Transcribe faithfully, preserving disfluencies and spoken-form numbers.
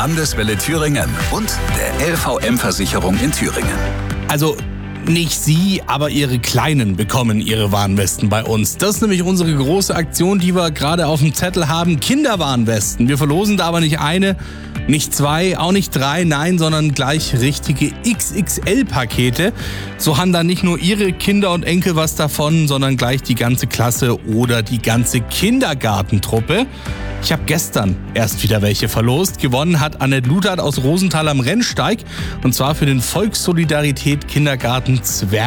Landeswelle Thüringen und der L V M-Versicherung in Thüringen. Also nicht Sie, aber Ihre Kleinen bekommen Ihre Warnwesten bei uns. Das ist nämlich unsere große Aktion, die wir gerade auf dem Zettel haben. Kinderwarnwesten. Wir verlosen da aber nicht eine, nicht zwei, auch nicht drei, nein, sondern gleich richtige X X L-Pakete. So haben dann nicht nur Ihre Kinder und Enkel was davon, sondern gleich die ganze Klasse oder die ganze Kindergartentruppe. Ich habe gestern erst wieder welche verlost. Gewonnen hat Annette Luthert aus Rosenthal am Rennsteig und zwar für den Volkssolidarität Kindergarten Zwerg.